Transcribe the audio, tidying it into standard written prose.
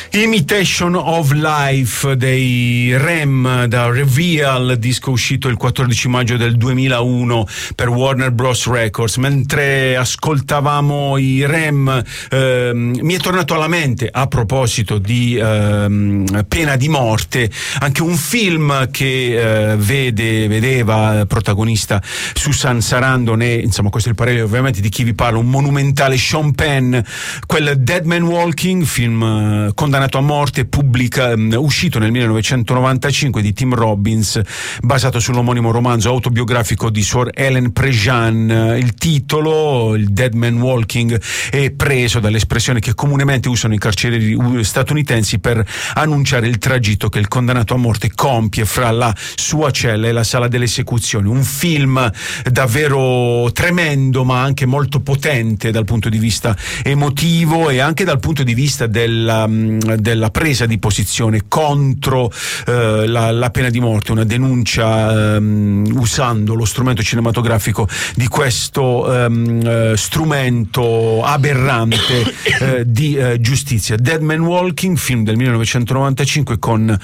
Imitation of Life dei Rem, da Reveal, disco uscito il 14 maggio del 2001 per Warner Bros. Records. Mentre ascoltavamo i Rem, mi è tornato alla mente, a proposito di pena di morte, anche un film che vedeva protagonista Susan Sarandon e, insomma, questo è il parere ovviamente di chi vi parla, un monumentale Sean Penn, quel Dead Man Walking, film condannato a morte, uscito nel 1995, di Tim Robbins, basato sull'omonimo romanzo autobiografico di Suor Ellen Prejean. Il titolo, il Dead Man Walking, è preso dall'espressione che comunemente usano i carcerieri statunitensi per annunciare il tragitto che il condannato a morte compie fra la sua cella e la sala delle esecuzioni. Un film davvero tremendo, ma anche molto potente dal punto di vista emotivo e anche dal punto di vista della presa di posizione contro la pena di morte, una denuncia usando lo strumento cinematografico di questo strumento aberrante di giustizia. Dead Man Walking, film del 1995 con